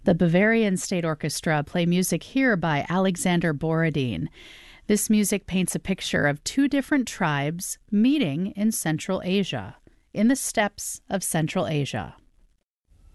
The Bavarian State Orchestra play music here by Alexander Borodin. This music paints a picture of two different tribes meeting in Central Asia, in the steppes of Central Asia.